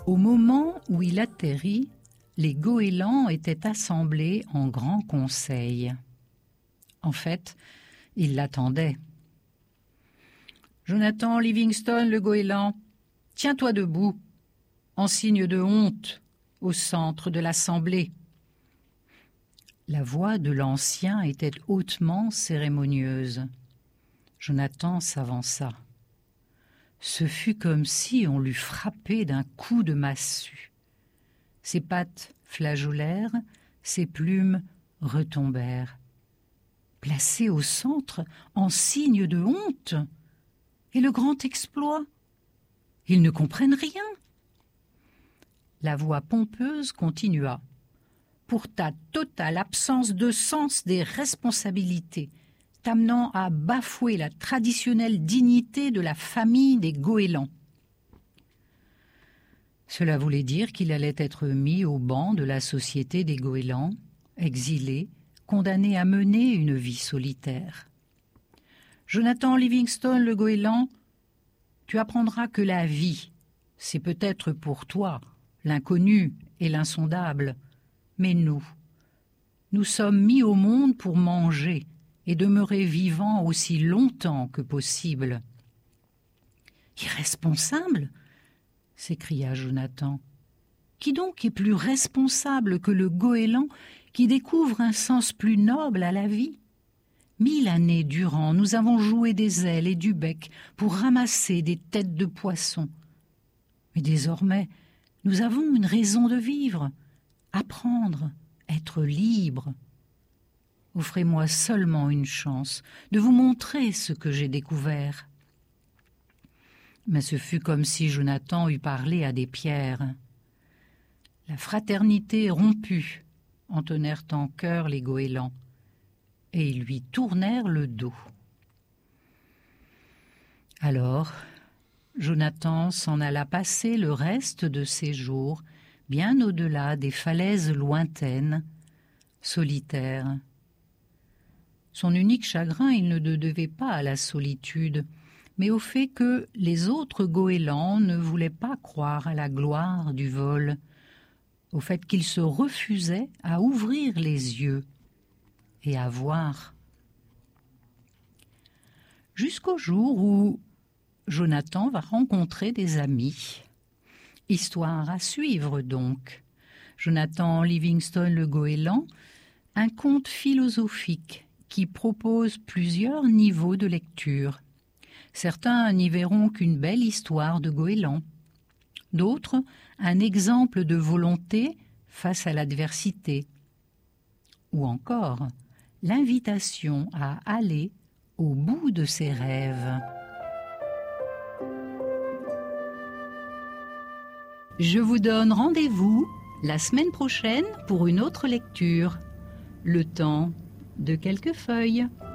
Au moment où il atterrit, les goélands étaient assemblés en grand conseil. En fait, ils l'attendaient. « Jonathan Livingstone, le goéland, tiens-toi debout, en signe de honte, au centre de l'assemblée. » La voix de l'ancien était hautement cérémonieuse. Jonathan s'avança. Ce fut comme si on l'eût frappé d'un coup de massue. Ses pattes flageolèrent, ses plumes retombèrent. Placé au centre, en signe de honte. Et le grand exploit? Ils ne comprennent rien. La voix pompeuse continua. Pour ta totale absence de sens des responsabilités, t'amenant à bafouer la traditionnelle dignité de la famille des goélands. Cela voulait dire qu'il allait être mis au banc de la société des goélands, exilé, condamné à mener une vie solitaire. Jonathan Livingstone, le goéland, tu apprendras que la vie, c'est peut-être pour toi l'inconnu et l'insondable, mais nous sommes mis au monde pour manger et demeurer vivants aussi longtemps que possible. « Irresponsable ?» s'écria Jonathan. « Qui donc est plus responsable que le goéland qui découvre un sens plus noble à la vie ? 1000 années durant, nous avons joué des ailes et du bec pour ramasser des têtes de poissons. Mais désormais, nous avons une raison de vivre, apprendre, être libre. Offrez-moi seulement une chance de vous montrer ce que j'ai découvert. » Mais ce fut comme si Jonathan eût parlé à des pierres. La fraternité rompue entonnèrent en chœur les goélands, et ils lui tournèrent le dos. Alors, Jonathan s'en alla passer le reste de ses jours bien au-delà des falaises lointaines, solitaire. Son unique chagrin, il ne le devait pas à la solitude, mais au fait que les autres goélands ne voulaient pas croire à la gloire du vol, au fait qu'ils se refusaient à ouvrir les yeux et à voir. Jusqu'au jour où Jonathan va rencontrer des amis. Histoire à suivre donc. Jonathan Livingstone le goéland, un conte philosophique qui propose plusieurs niveaux de lecture. Certains n'y verront qu'une belle histoire de goéland. D'autres, un exemple de volonté face à l'adversité. Ou encore, l'invitation à aller au bout de ses rêves. Je vous donne rendez-vous la semaine prochaine pour une autre lecture. Le temps de quelques feuilles.